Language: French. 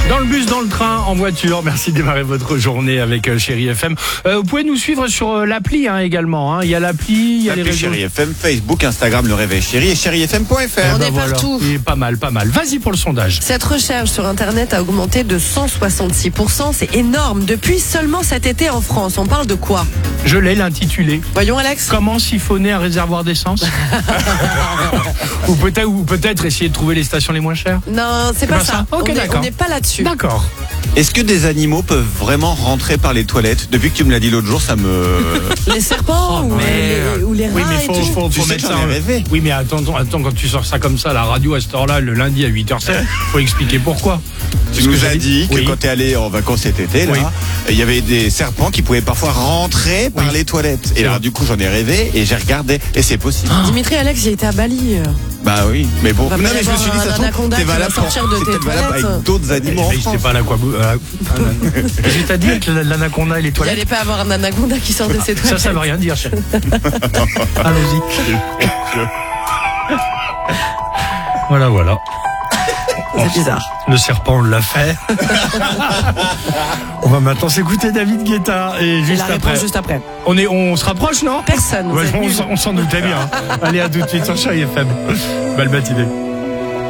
Dans le bus, dans le train, en voiture. Merci de démarrer votre journée avec Chérie FM. Vous pouvez nous suivre sur l'appli également. Il y a l'appli, il y a les réseaux. Chérie FM, Facebook, Instagram, Le Réveil Chérie et chérifm.fr. On est partout. Et pas mal. Vas-y pour le sondage. Cette recherche sur Internet a augmenté de 166%. C'est énorme. Depuis seulement cet été en France. On parle de quoi? Je l'ai, l'intitulé. Voyons, Alex. Comment siphonner un réservoir d'essence? ou peut-être essayer de trouver les stations les moins chères. Non, c'est pas ça. Ok, on n'est pas là-dessus. D'accord. Est-ce que des animaux peuvent vraiment rentrer par les toilettes? Depuis que tu me l'as dit l'autre jour, ça me... Les serpents ou les rats. Oui, mais et tout. faut mettre ça. Rêvé. Oui, mais attends, quand tu sors ça comme ça à la radio à cette heure-là, le lundi à 8h07, faut expliquer pourquoi. Tu nous as dit que oui. quand tu es allé en vacances cet été, là, Oui. il y avait des serpents qui pouvaient parfois rentrer par les toilettes. Et alors, du coup, j'en ai rêvé et j'ai regardé. Et c'est possible. Dimitri, Alex, il était à Bali. Bah oui, mais bon. Va Non, pas mais y je me avoir suis dit, un ça se trouve, anaconda t'es qui va valable sortir de c'est tes peut-être valable toilettes. avec d'autres animaux en Je sais France. pas Qu'est-ce que t'as dit avec l'anaconda et les Il toilettes? n'allait pas avoir un anaconda qui sort de ses toilettes. Ça veut rien dire, chérie. Allons-y. Voilà. C'est bizarre. Le serpent, on l'a fait. On va maintenant s'écouter David Guetta et Et la réponse juste après. On se rapproche, non? Personne. Ouais, on s'en doutait bien. Allez, à tout de suite sur Chérie FM. Belle matinée.